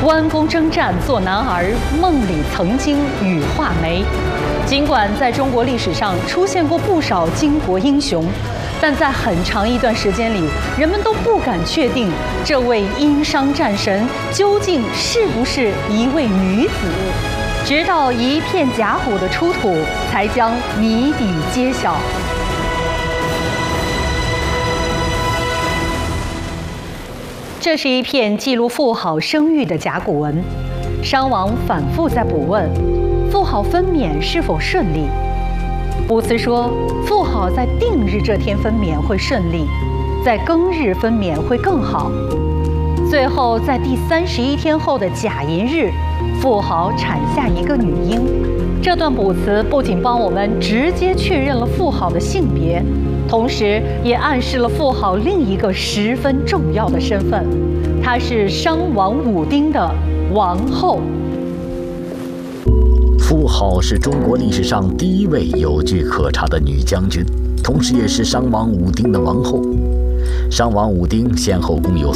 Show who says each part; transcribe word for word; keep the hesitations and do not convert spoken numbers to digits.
Speaker 1: 弯弓征战做男儿，梦里曾经羽化眉。尽管在中国历史上出现过不少巾帼英雄，但在很长一段时间里，人们都不敢确定这位殷商战神究竟是不是一位女子。直到一片甲骨的出土，才将谜底揭晓。这是一片记录妇好生育的甲骨文，商王反复在卜问妇好分娩是否顺利。卜辞说，妇好在定日这天分娩会顺利，在庚日分娩会更好。最后在第三十一天后的甲寅日，妇好产下一个女婴。这段卜辞不仅帮我们直接确认了妇好的性别，同时也暗示了妇好另一个十分重要的身份，她是商王武丁的王后。
Speaker 2: 妇好是中国历史上第一位有据可查的女将军，同时也是商王武丁的王后。商王武丁先后共有